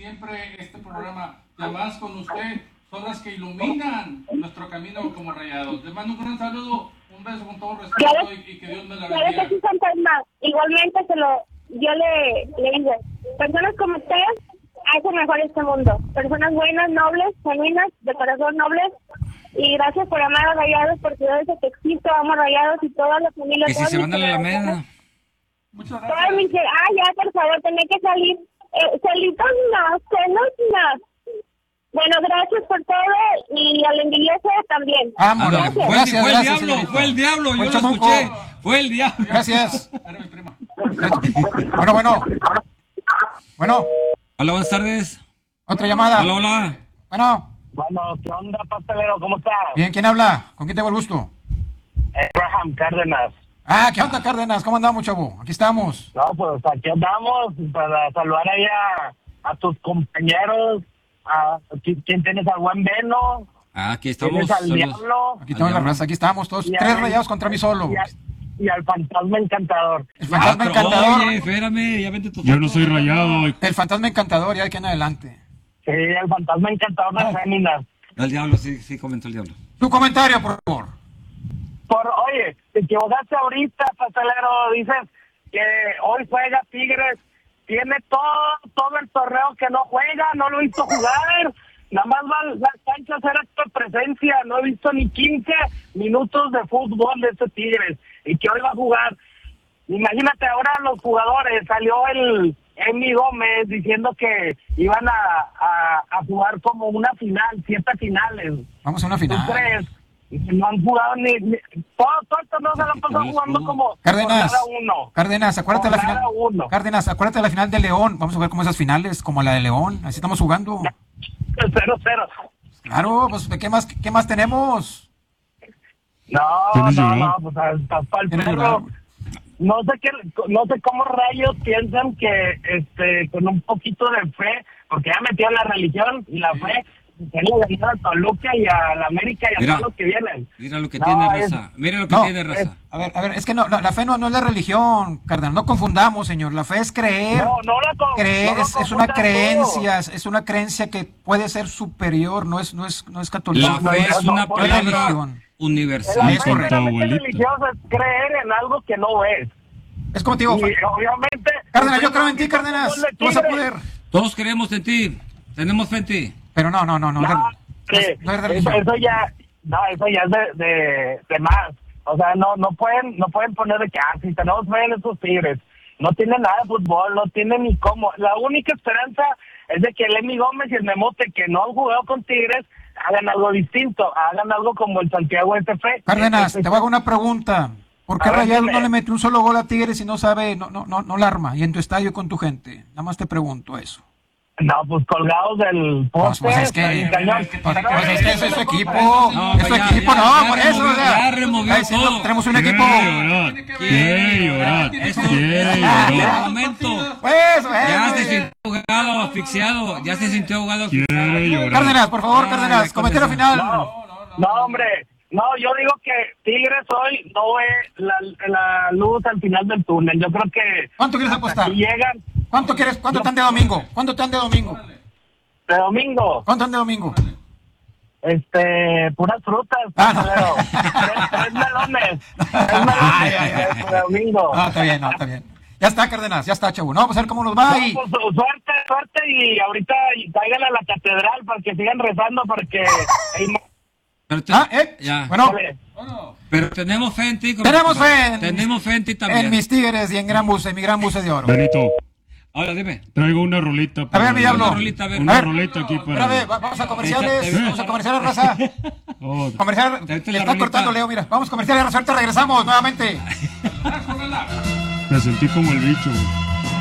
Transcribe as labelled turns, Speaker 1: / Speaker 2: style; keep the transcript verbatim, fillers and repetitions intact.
Speaker 1: siempre este programa, llamadas con usted, son las que iluminan nuestro camino como Rayados. Les mando un gran saludo, un beso con todo respeto
Speaker 2: claro,
Speaker 1: y, y que Dios me la
Speaker 2: claro
Speaker 1: bendiga.
Speaker 2: que sí, fantasma. Igualmente se lo, yo le, le digo, personas como ustedes hacen mejor este mundo. Personas buenas, nobles, genuinas, de corazón nobles. Y gracias por amar a Rayados, porque yo desde que existo amo a Rayados y toda la familia.
Speaker 3: Que si se van a la Alameda.
Speaker 1: Muchas
Speaker 2: Todas
Speaker 1: gracias.
Speaker 2: mis... Ah, ya, por favor, tenía que salir. Eh, solitos no, celos no. Bueno, gracias por todo y al envidioso también.
Speaker 4: Vámonos.
Speaker 3: Ah, no, fue,
Speaker 4: Gracias,
Speaker 3: fue el
Speaker 4: gracias,
Speaker 3: diablo,
Speaker 4: señorita.
Speaker 3: fue el diablo,
Speaker 4: Fue
Speaker 3: yo
Speaker 4: el
Speaker 3: lo
Speaker 4: chamuco.
Speaker 3: escuché. Fue el diablo.
Speaker 4: Gracias.
Speaker 1: Era mi prima.
Speaker 4: Bueno, bueno. Bueno,
Speaker 3: Hola, buenas tardes.
Speaker 4: otra llamada.
Speaker 3: Hola, hola.
Speaker 4: Bueno,
Speaker 5: Bueno, ¿qué onda, pastelero? ¿Cómo estás?
Speaker 4: bien, ¿quién habla? ¿Con quién tengo el gusto?
Speaker 5: Abraham Cárdenas.
Speaker 4: Ah, ¿qué onda, Cárdenas? ¿Cómo andamos, chavo? Aquí estamos.
Speaker 5: No, pues aquí andamos para saludar ahí a, a tus compañeros, a qui- quién tienes al buen Veno,
Speaker 3: Ah, aquí estamos.
Speaker 5: tienes al
Speaker 3: solos.
Speaker 5: Diablo
Speaker 4: Aquí estamos la raza, aquí estamos todos.
Speaker 5: y
Speaker 4: Tres
Speaker 5: al-
Speaker 4: rayados contra mí solo.
Speaker 5: y, a- y al fantasma encantador.
Speaker 4: El
Speaker 3: Ah,
Speaker 4: fantasma
Speaker 3: pero,
Speaker 4: encantador.
Speaker 3: oye, espérame, ya vente tu
Speaker 6: Yo no soy Rayado.
Speaker 4: El fantasma encantador, ya de aquí en adelante.
Speaker 5: Sí, el fantasma encantador de féminas.
Speaker 3: El diablo, sí, sí, comentó el diablo.
Speaker 4: Tu comentario, por favor.
Speaker 5: Por, oye, te equivocaste ahorita, pastelero, dices que hoy juega Tigres, tiene todo, todo el torneo que no juega, no lo he visto jugar, nada más va a las canchas a hacer acto de presencia, no he visto ni quince minutos de fútbol de este Tigres, y que hoy va a jugar. Imagínate ahora los jugadores, salió el Emi Gómez diciendo que iban a, a, a jugar como una final, siete finales.
Speaker 4: Vamos a una
Speaker 5: ¿Tú
Speaker 4: final.
Speaker 5: crees? No han jugado ni... ni todo, todo el torneo se lo han pasado jugando como
Speaker 4: Cárdenas,
Speaker 5: jornada uno.
Speaker 4: Cárdenas, acuérdate de la final.
Speaker 5: Jornada uno.
Speaker 4: Cárdenas, acuérdate de la final de León. Vamos a ver cómo esas finales, como la de León. Así estamos jugando.
Speaker 5: Cero, cero.
Speaker 4: Claro, pues ¿qué más, qué más tenemos?
Speaker 5: No,
Speaker 6: ¿Tienes
Speaker 5: no,
Speaker 6: llorar?
Speaker 5: no, pues hasta para el
Speaker 4: Tienes llorar,
Speaker 5: perro.
Speaker 4: güey.
Speaker 5: No sé qué, no sé cómo rayos piensan que este con un poquito de fe, porque ya metió la religión y la fe, que le ganó a Toluca y a la América y a
Speaker 3: Mira.
Speaker 5: todos los que vienen.
Speaker 3: Mira lo que
Speaker 5: No,
Speaker 3: tiene
Speaker 5: es-
Speaker 3: raza. Mira lo que
Speaker 4: No,
Speaker 3: tiene raza.
Speaker 4: A ver, a ver, es que no, la, la fe no, no es la religión, Cárdenas. No confundamos, señor. La fe es creer.
Speaker 5: No, no la con-
Speaker 4: creer
Speaker 5: no lo
Speaker 4: es, es una
Speaker 5: confundas
Speaker 4: creencia, es, es una creencia que puede ser superior, no es, no es, no es católico.
Speaker 3: La fe es
Speaker 5: no,
Speaker 3: una
Speaker 5: no,
Speaker 3: palabra
Speaker 4: religión.
Speaker 5: La
Speaker 3: universal.
Speaker 6: Sí,
Speaker 5: fe
Speaker 6: con tu
Speaker 5: meramente
Speaker 6: abuelito.
Speaker 5: religiosa es creer en algo que no es.
Speaker 4: Es como te digo,
Speaker 5: Y obviamente...
Speaker 4: Cárdenas, yo creo en ti, Cárdenas. Tú vas a poder.
Speaker 3: Todos creemos en ti. Tenemos fe en ti.
Speaker 4: Pero no, no, no, no.
Speaker 5: No,
Speaker 4: no
Speaker 5: que
Speaker 4: es, no es
Speaker 5: eso,
Speaker 4: religión.
Speaker 5: eso ya, no, eso ya es de, de, de más. O sea, no, no pueden, no pueden poner de que, ah, si tenemos fe en esos Tigres. No tienen nada de fútbol, no tienen ni cómo. La única esperanza es de que el Emi Gómez y el Memote, que no han jugado con Tigres, hagan algo distinto, hagan algo como el Santiago F F.
Speaker 4: Cárdenas, te voy a hacer una pregunta. ¿Por qué
Speaker 5: A ver,
Speaker 4: Rayados
Speaker 5: dime.
Speaker 4: no le metió un solo gol a Tigres y no sabe, no, no, no, no la arma? Y en tu estadio con tu gente. Nada más te pregunto eso.
Speaker 5: No, pues colgados del
Speaker 4: Pues,
Speaker 5: poste.
Speaker 4: pues es que,
Speaker 5: del cañón.
Speaker 4: pues,
Speaker 5: Pero
Speaker 4: pues es que eso es su equipo.
Speaker 3: No,
Speaker 4: Es su
Speaker 3: ya,
Speaker 4: equipo,
Speaker 3: ya,
Speaker 4: no,
Speaker 3: ya
Speaker 4: por eso.
Speaker 3: removió-
Speaker 4: o sea,
Speaker 3: ya removió
Speaker 4: está diciendo,
Speaker 3: todo.
Speaker 4: tenemos un
Speaker 6: Quiere
Speaker 4: equipo.
Speaker 6: llorar. Quiere llorar.
Speaker 3: Esto,
Speaker 6: Quiere
Speaker 3: esto,
Speaker 6: llorar.
Speaker 3: llega un momento.
Speaker 4: Pues,
Speaker 3: Ya
Speaker 4: bueno.
Speaker 3: se sintió ahogado, asfixiado. Ya se sintió ahogado,
Speaker 6: Quiere
Speaker 3: asfixiado.
Speaker 6: llorar.
Speaker 4: Cárdenas, por favor,
Speaker 3: Ay,
Speaker 4: Cárdenas,
Speaker 3: ya
Speaker 4: comentario
Speaker 3: comenzó.
Speaker 4: final.
Speaker 5: No, no, hombre. No, yo digo que Tigres hoy no ve la, la luz al final del túnel. Yo creo que
Speaker 4: ¿Cuánto quieres apostar?
Speaker 5: si llegan
Speaker 4: ¿Cuánto quieres? ¿Cuánto están de domingo? ¿Cuánto están de domingo?
Speaker 5: de domingo,
Speaker 4: ¿Cuánto están de domingo?
Speaker 5: este, puras frutas,
Speaker 4: Ah, no.
Speaker 5: pastelero. tres, tres melones, tres melones
Speaker 4: Ay, ay, ay.
Speaker 5: de, de domingo.
Speaker 4: No, está bien, no, está bien. Ya está, Cárdenas, ya está, chavo. No, vamos a ver cómo nos va.
Speaker 5: No,
Speaker 4: Y...
Speaker 5: pues, suerte, suerte y ahorita traigan a la catedral para que sigan rezando porque hay más.
Speaker 3: Pero te-
Speaker 4: Ah, ¿eh?
Speaker 3: Ya.
Speaker 4: Bueno,
Speaker 3: Pero tenemos fe en ti. como-
Speaker 4: tenemos fe en,
Speaker 3: Tenemos fe en ti también.
Speaker 4: en mis Tigres y en Gran Buce, en mi Gran Buce de Oro.
Speaker 6: Benito,
Speaker 3: Ahora dime.
Speaker 6: traigo una rolita.
Speaker 4: A ver, mi diablo.
Speaker 3: Una rolita, a ver.
Speaker 6: Una
Speaker 4: A ver.
Speaker 6: rolita aquí para...
Speaker 4: Espérame, va- vamos a comerciales,
Speaker 3: Ahorita-
Speaker 4: vamos a comerciales, raza.
Speaker 6: Oh,
Speaker 4: Comercial,
Speaker 3: Ahorita
Speaker 4: le
Speaker 3: la
Speaker 4: está
Speaker 3: rolita.
Speaker 4: cortando Leo, mira. Vamos comerciales, raza, ahorita regresamos nuevamente.
Speaker 6: me sentí como el bicho.